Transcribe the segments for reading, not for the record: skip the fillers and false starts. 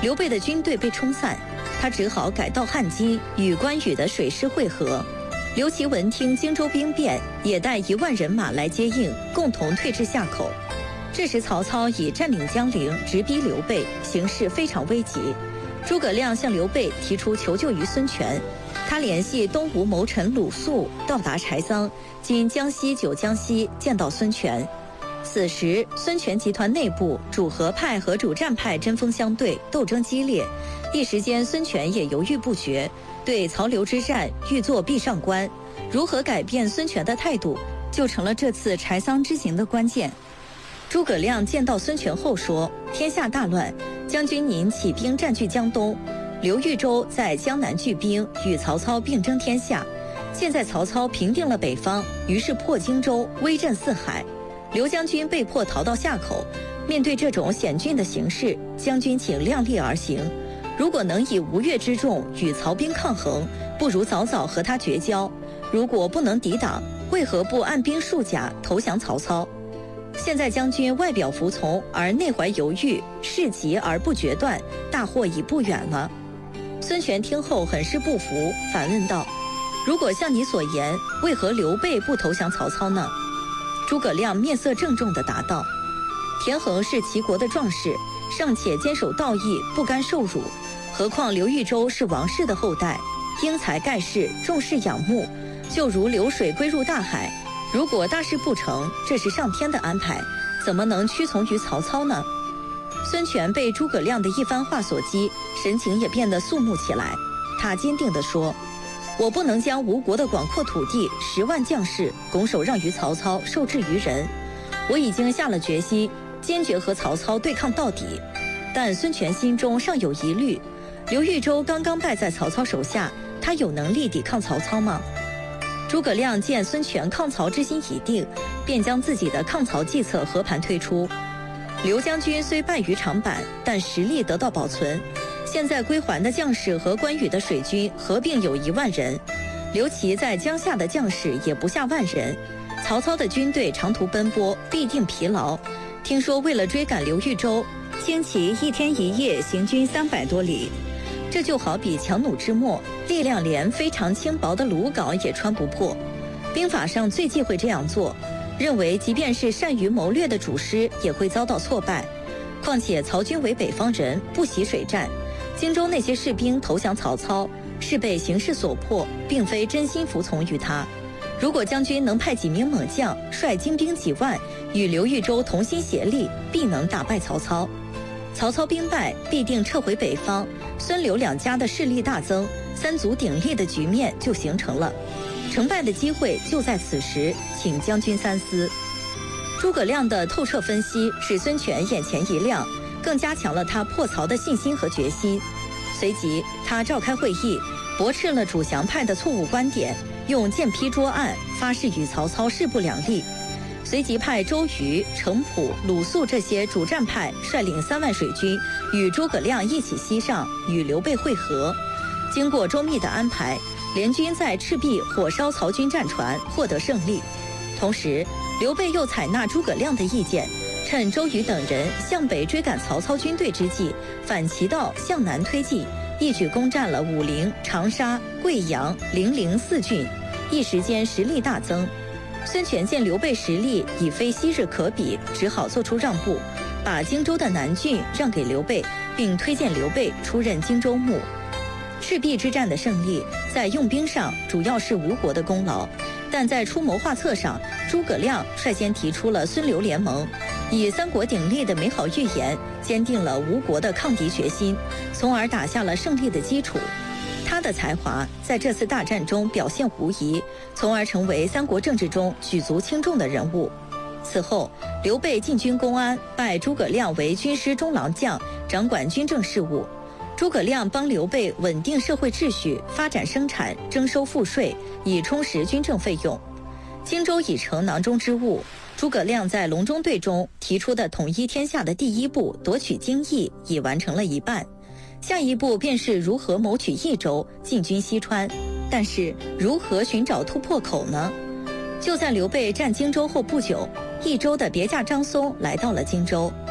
刘备的军队被冲散，他只好改道汉津，与关羽的水师会合。刘琦闻听荆州兵变，也带1万人马来接应，共同退至夏口。这时曹操已占领江陵，直逼刘备，形势非常危急。诸葛亮向刘备提出求救于孙权，他联系东吴谋臣鲁肃到达柴桑（今江西九江西），见到孙权。此时孙权集团内部主和派和主战派针锋相对，斗争激烈，一时间孙权也犹豫不决，对曹刘之战欲做壁上观。如何改变孙权的态度，就成了这次柴桑之行的关键。诸葛亮见到孙权后说：“天下大乱，将军您起兵占据江东，刘豫州在江南聚兵，与曹操并争天下。现在曹操平定了北方，于是破荆州，威震四海。刘将军被迫逃到夏口，面对这种险峻的形势，将军请量力而行。如果能以吴越之众与曹兵抗衡，不如早早和他绝交；如果不能抵挡，为何不按兵束甲投降曹操？现在将军外表服从，而内怀犹豫，事急而不决断，大祸已不远了。”孙权听后很是不服，反问道：“如果像你所言，为何刘备不投降曹操呢？”诸葛亮面色郑重地答道：“田横是齐国的壮士，尚且坚守道义，不甘受辱，何况刘豫州是王室的后代，英才盖世，众士仰慕，就如流水归入大海。如果大事不成，这是上天的安排，怎么能屈从于曹操呢？”孙权被诸葛亮的一番话所激，神情也变得肃穆起来。他坚定地说：“我不能将吴国的广阔土地、10万将士拱手让于曹操，受制于人。我已经下了决心，坚决和曹操对抗到底。”但孙权心中尚有疑虑，刘豫州刚刚败在曹操手下，他有能力抵抗曹操吗？诸葛亮见孙权抗曹之心已定，便将自己的抗曹计策和盘推出。刘将军虽败于长坂，但实力得到保存。现在归还的将士和关羽的水军合并有1万人，刘琦在江夏的将士也不下10000人。曹操的军队长途奔波，必定疲劳。听说为了追赶刘豫州，轻骑1天1夜行军300多里。这就好比强弩之末，力量连非常轻薄的鲁缟也穿不破。兵法上最忌讳这样做，认为即便是善于谋略的主师也会遭到挫败。况且曹军为北方人，不习水战，荆州那些士兵投降曹操，是被形势所迫，并非真心服从于他。如果将军能派几名猛将，率精兵几万，与刘豫州同心协力，必能打败曹操。曹操兵败，必定撤回北方，孙刘两家的势力大增，3足鼎立的局面就形成了。成败的机会就在此时，请将军三思。诸葛亮的透彻分析使孙权眼前一亮，更加强了他破曹的信心和决心。随即他召开会议，驳斥了主降派的错误观点，用剑劈桌案，发誓与曹操势不两立。随即派周瑜、程普、鲁肃这些主战派率领3万水军，与诸葛亮一起西上，与刘备会合。经过周密的安排，联军在赤壁火烧曹军战船，获得胜利。同时，刘备又采纳诸葛亮的意见，趁周瑜等人向北追赶曹操军队之际，反其道向南推进，一举攻占了武陵、长沙、贵阳、零陵4郡，一时间实力大增。孙权见刘备实力已非昔日可比，只好做出让步，把荆州的南郡让给刘备，并推荐刘备出任荆州牧。赤壁之战的胜利，在用兵上主要是吴国的功劳，但在出谋划策上，诸葛亮率先提出了孙刘联盟，以3国鼎立的美好预言，坚定了吴国的抗敌决心，从而打下了胜利的基础。他的才华在这次大战中表现无疑，从而成为3国政治中举足轻重的人物。此后，刘备进军公安，拜诸葛亮为军师中郎将，掌管军政事务。诸葛亮帮刘备稳定社会秩序，发展生产，征收赋税，以充实军政费用。荆州已成囊中之物，诸葛亮在隆中对中提出的统一天下的第一步，夺取荆益，已完成了一半。下一步便是如何谋取益州，进军西川。但是如何寻找突破口呢？就在刘备占荆州后不久，益州的别驾张松来到了荆州。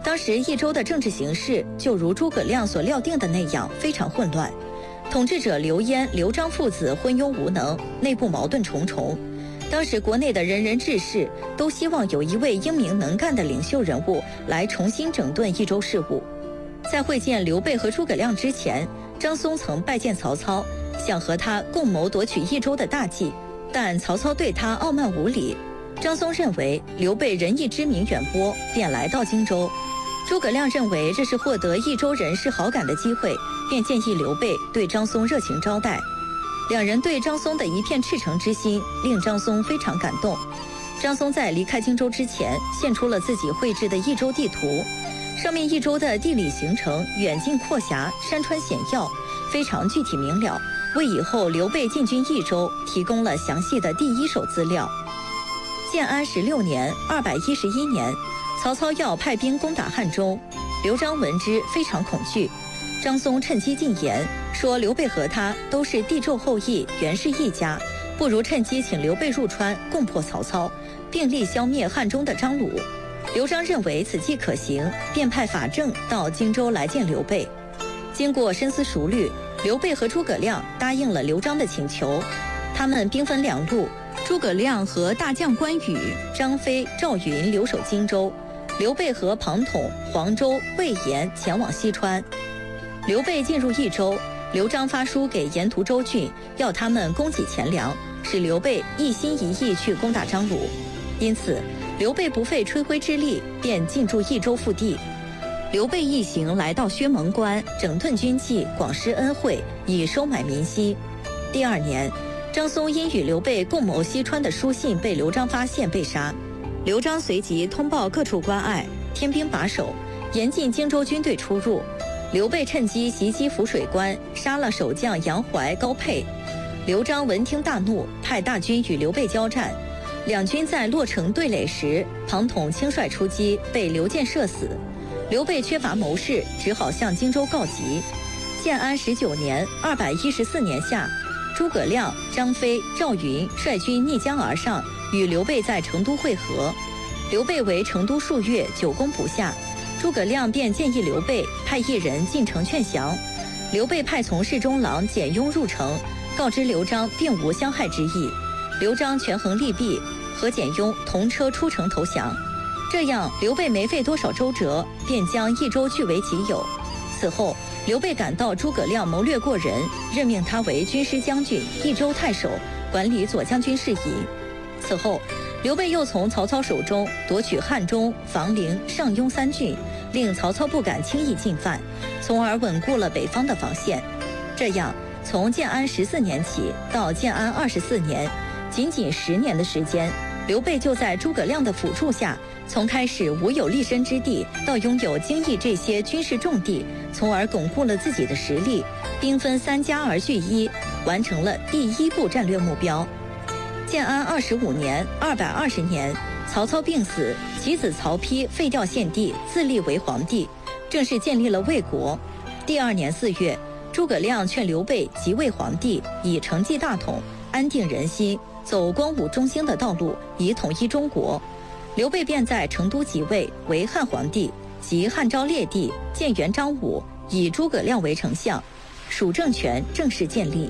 当时益州的政治形势就如诸葛亮所料定的那样非常混乱，统治者刘焉、刘璋父子昏庸无能，内部矛盾重重。当时国内的仁人志士都希望有一位英明能干的领袖人物来重新整顿益州事务。在会见刘备和诸葛亮之前，张松曾拜见曹操，想和他共谋夺取益州的大计，但曹操对他傲慢无礼。张松认为刘备仁义之名远播，便来到荆州。诸葛亮认为这是获得益州人士好感的机会，便建议刘备对张松热情招待。两人对张松的一片赤诚之心，令张松非常感动。张松在离开荆州之前，献出了自己绘制的益州地图，上面益州的地理形成远近阔狭、山川险要，非常具体明了，为以后刘备进军益州提供了详细的第一手资料。建安16年211年，曹操要派兵攻打汉中，刘璋闻之非常恐惧。张松趁机进言，说刘备和他都是帝胄后裔，原是一家，不如趁机请刘备入川，共破曹操，并力消灭汉中的张鲁。刘璋认为此计可行，便派法正到荆州来见刘备。经过深思熟虑，刘备和诸葛亮答应了刘璋的请求。他们兵分两路，诸葛亮和大将关羽、张飞、赵云留守荆州，刘备和庞统、黄州、魏延前往西川。刘备进入益州，刘璋发书给沿途州郡，要他们供给钱粮，使刘备一心一意去攻打张鲁。因此刘备不费吹灰之力便进驻益州腹地。刘备一行来到薛蒙关，整顿军纪，广施恩惠，以收买民心。第二年，张松因与刘备共谋西川的书信被刘璋发现，被杀。刘璋随即通报各处关隘，添兵把守，严禁荆州军队出入。刘备趁机袭击浮水关，杀了守将杨怀、高沛。刘璋闻听大怒，派大军与刘备交战。两军在洛城对垒时，庞统轻率出击，被刘建射死。刘备缺乏谋士，只好向荆州告急。建安19年214年夏，诸葛亮、张飞、赵云率军逆江而上，与刘备在成都会合。刘备围成都数月，久攻不下。诸葛亮便建议刘备派一人进城劝降。刘备派从事中郎简雍入城，告知刘璋并无相害之意。刘璋权衡利弊，和简雍同车出城投降。这样刘备没费多少周折，便将益州据为己有。此后刘备感到诸葛亮谋略过人，任命他为军师将军、益州太守，管理左将军事宜。此后刘备又从曹操手中夺取汉中、房陵、上庸3郡，令曹操不敢轻易进犯，从而稳固了北方的防线。这样从建安14年起到建安24年，仅仅10年的时间，刘备就在诸葛亮的辅助下，从开始无有立身之地，到拥有荆益这些军事重地，从而巩固了自己的实力，兵分3家而据一，完成了第1步战略目标。建安25年220年，曹操病死，其子曹丕废掉献帝，自立为皇帝，正式建立了魏国。第2年4月，诸葛亮劝刘备即位皇帝，以承继大统，安定人心，走光武中兴的道路，以统一中国。刘备便在成都即位为汉皇帝，即汉昭烈帝，建元章武，以诸葛亮为丞相，蜀政权正式建立。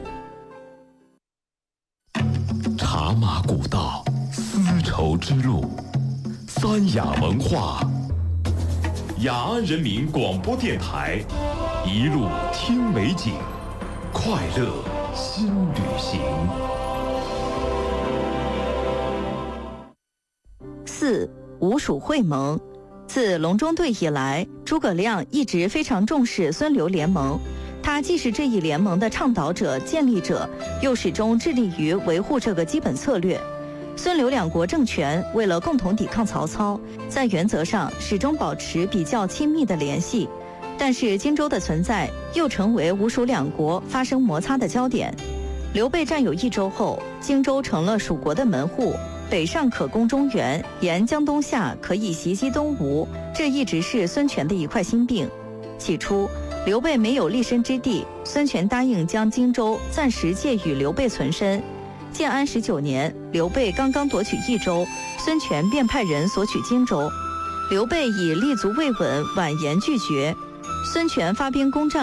茶马古道，丝绸之路，三雅文化。雅安人民广播电台，一路听美景，快乐新旅行。 4. 吴蜀会盟。自隆中对以来，诸葛亮一直非常重视孙刘联盟。他既是这一联盟的倡导者、建立者，又始终致力于维护这个基本策略。孙刘两国政权为了共同抵抗曹操，在原则上始终保持比较亲密的联系。但是荆州的存在又成为吴蜀两国发生摩擦的焦点。刘备占有益州后，荆州成了蜀国的门户，北上可攻中原，沿江东下可以袭击东吴，这一直是孙权的一块心病。起初刘备没有立身之地，孙权答应将荆州暂时借与刘备存身。建安19年，刘备刚刚夺取益州，孙权便派人索取荆州。 刘备以立足未稳，婉言拒绝。孙权发兵攻占